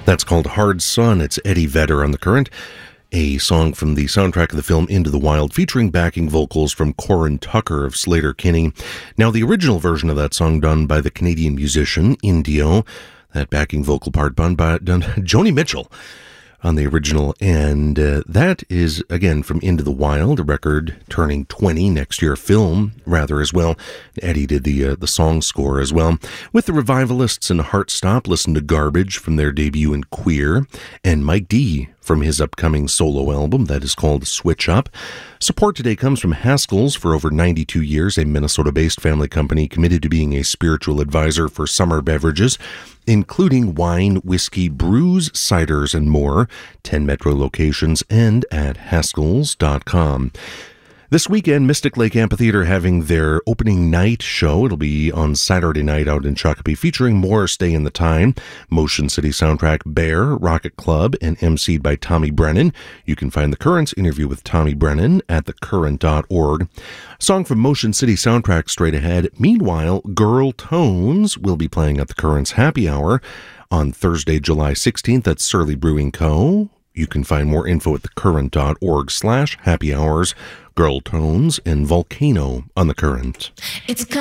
That's called Hard Sun. It's Eddie Vedder on The Current, a song from the soundtrack of the film Into the Wild, featuring backing vocals from Corin Tucker of Sleater-Kinney. Now, the original version of that song done by the Canadian musician Indio, that backing vocal part done by Joni Mitchell on the original, and that is, again, from Into the Wild, a record turning 20 next year, film, rather, as well. Eddie did the song score as well. With the Revivalists and Heartstop, listen to Garbage from their debut in Queer, and Mike D from his upcoming solo album that is called Switch Up. Support today comes from Haskell's. For over 92 years, a Minnesota-based family company committed to being a spiritual advisor for summer beverages, including wine, whiskey, brews, ciders, and more. 10 Metro locations and at Haskells.com. This weekend, Mystic Lake Amphitheater having their opening night show. It'll be on Saturday night out in Shakopee, featuring more Stay in the Time, Motion City soundtrack Bear, Rocket Club, and emceed by Tommy Brennan. You can find The Current's interview with Tommy Brennan at thecurrent.org. Song from Motion City soundtrack straight ahead. Meanwhile, Girl Tones will be playing at The Current's Happy Hour on Thursday, July 16th at Surly Brewing Co. You can find more info at thecurrent.org/happy hours. Girl Tones and Volcano on The Current.